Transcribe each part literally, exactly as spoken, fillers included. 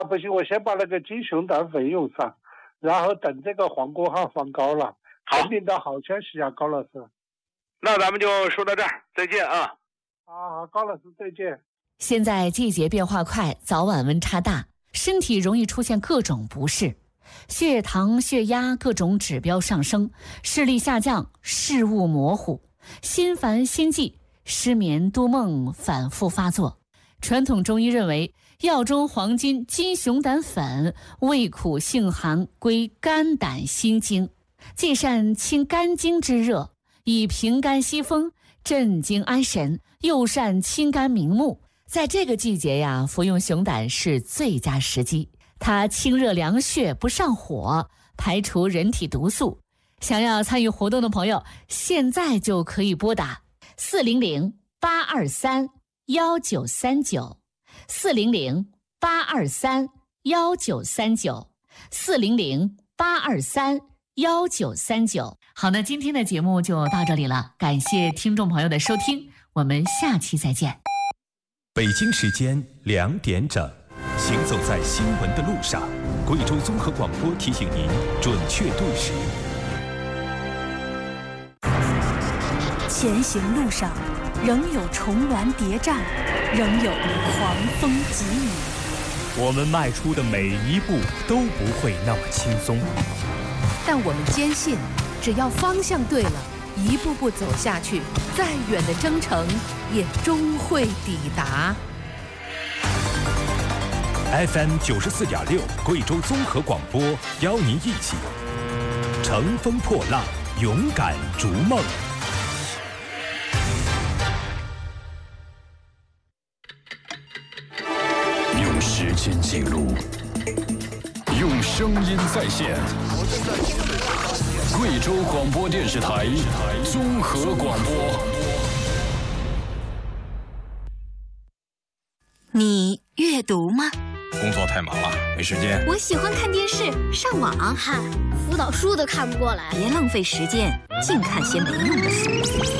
不行，我先把那个金熊胆粉用上，然后等这个黄锅号放高了，肯定的好消息啊，高老师。 那咱们就说到这儿，再见啊！ 好，高老师再见。 现在季节变化快，早晚温差大，身体容易出现各种不适，血糖、血压各种指标上升，视力下降，视物模糊，心烦心悸，失眠多梦反复发作。传统中医认为，药中黄金金熊胆粉味苦性寒，归肝胆心经，既善清肝经之热，以平肝息风，镇惊安神，又善清肝明目。在这个季节呀，服用熊胆是最佳时机。它清热凉血，不上火，排除人体毒素。想要参与活动的朋友，现在就可以拨打四零零八二三幺九三九，四零零八二三幺九三九，四零零八二三幺九三九。好，那今天的节目就到这里了，感谢听众朋友的收听，我们下期再见。 北京时间两点整，行走在新闻的路上，贵州综合广播提醒您准确对时。 前行路上，仍有重峦叠嶂，仍有狂风急雨。 我们迈出的每一步都不会那么轻松， 但我们坚信，只要方向对了，一步步走下去，再远的征程也终会抵达。 F M 九十四点六，贵州综合广播邀您一起乘风破浪，勇敢逐梦。 用时间记录，用声音再现。贵州广播电视台综合广播。 你阅读吗？ 工作太忙了，没时间。 我喜欢看电视、上网。 嗨，辅导书都看不过来。 别浪费时间，净看些没用的书。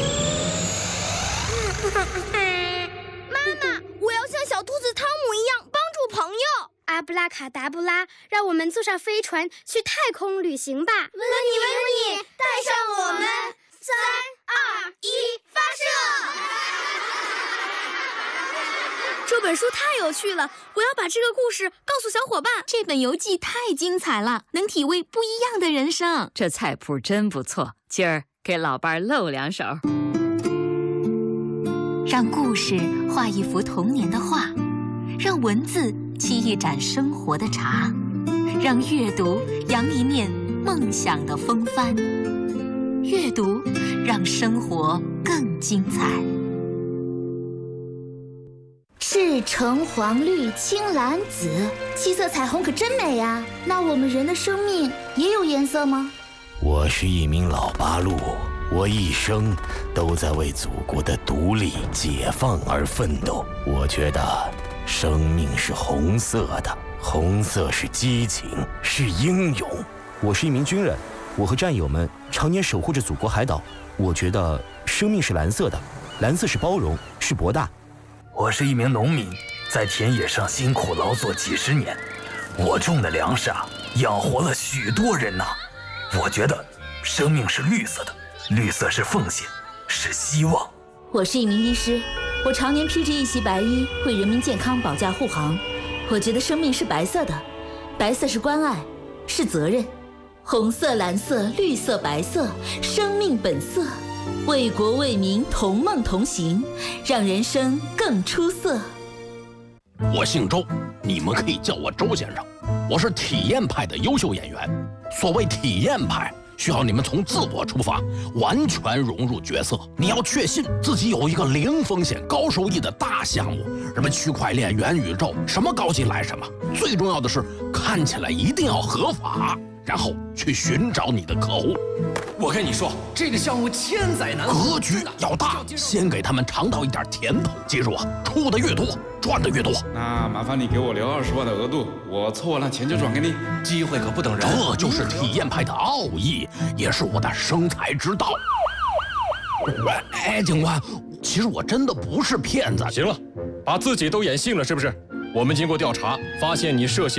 妈妈，我要像小兔子汤姆一样帮助朋友。阿布拉卡达布拉，让我们坐上飞船去太空旅行吧！温妮，温妮，带上我们！三二一，发射！这本书太有趣了，我要把这个故事告诉小伙伴。 这本游记太精彩了，能体味不一样的人生。 这菜谱真不错，今儿给老伴儿露两手。 让故事画一幅童年的画，让文字沏一盏生活的茶，让阅读扬一面梦想的风帆。阅读让生活更精彩。 是橙黄绿青蓝紫，七色彩虹可真美呀！那我们人的生命也有颜色吗？ 我是一名老八路，我一生都在为祖国的独立解放而奋斗。我觉得生命是红色的，红色是激情，是英勇。 我是一名军人，我和战友们常年守护着祖国海岛。我觉得生命是蓝色的，蓝色是包容，是博大。 我是一名农民，在田野上辛苦劳作几十年，我种的粮食啊，养活了许多人呐、啊。我觉得生命是绿色的，绿色是奉献，是希望。 我是一名医师，我常年披着一袭白衣，为人民健康保驾护航。我觉得生命是白色的，白色是关爱，是责任。红色、蓝色、绿色、白色，生命本色，为国为民同梦同行，让人生更出色。 我姓周，你们可以叫我周先生。我是体验派的优秀演员。所谓体验派，需要你们从自我出发，完全融入角色。你要确信自己有一个零风险高收益的大项目，什么区块链、元宇宙，什么高级来什么。最重要的是，看起来一定要合法，然后去寻找你的客户。 我跟你说，这个项目千载难逢， 格局要大，先给他们尝到一点甜头。记住啊，出的越多，赚的越多。 那麻烦你给我留二十万的额度，我凑完了钱就转给你。 机会可不等人， 这就是体验派的奥义，也是我的生财之道。哎，警官，其实我真的不是骗子。 行了，把自己都演信了是不是？我们经过调查，发现你涉嫌